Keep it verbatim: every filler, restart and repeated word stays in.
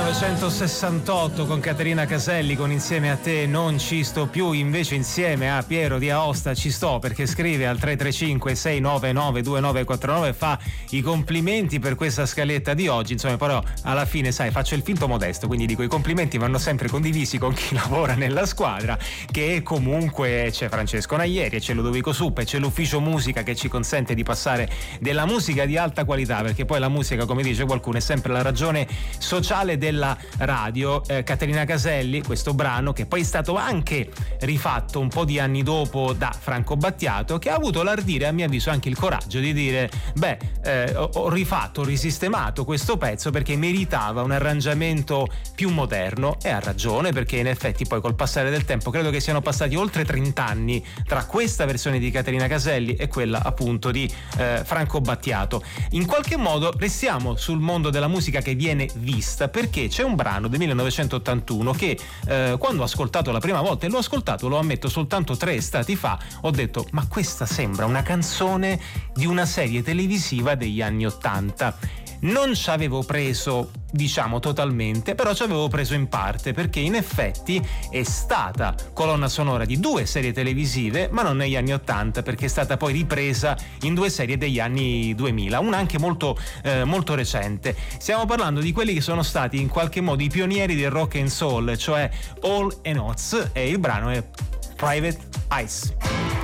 millenovecentosessantotto con Caterina Caselli con Insieme a te non ci sto più, invece insieme a Piero di Aosta ci sto, perché scrive al tre tre cinque sei nove nove due nove quattro nove, fa i complimenti per questa scaletta di oggi, insomma, però alla fine sai faccio il finto modesto, quindi dico i complimenti vanno sempre condivisi con chi lavora nella squadra, che comunque c'è Francesco Naglieri, c'è Ludovico Suppa e c'è l'ufficio musica che ci consente di passare della musica di alta qualità, perché poi la musica, come dice qualcuno, è sempre la ragione sociale della radio. eh, Caterina Caselli, questo brano che poi è stato anche rifatto un po' di anni dopo da Franco Battiato, che ha avuto l'ardire, a mio avviso anche il coraggio di dire beh eh, ho, ho rifatto, ho risistemato questo pezzo perché meritava un arrangiamento più moderno, e ha ragione, perché in effetti poi col passare del tempo credo che siano passati oltre trenta anni tra questa versione di Caterina Caselli e quella appunto di eh, Franco Battiato. In qualche modo restiamo sul mondo della musica che viene vista, perché c'è un brano del millenovecentottantuno che eh, quando ho ascoltato la prima volta, e l'ho ascoltato, lo ammetto, soltanto tre estati fa, ho detto ma questa sembra una canzone di una serie televisiva degli anni ottanta. Non ci avevo preso, diciamo, totalmente, però ci avevo preso in parte, perché in effetti è stata colonna sonora di due serie televisive, ma non negli anni ottanta, perché è stata poi ripresa in due serie degli anni duemila, una anche molto eh, molto recente. Stiamo parlando di quelli che sono stati in qualche modo i pionieri del rock and soul, cioè Hall and Oates, e il brano è Private Eyes.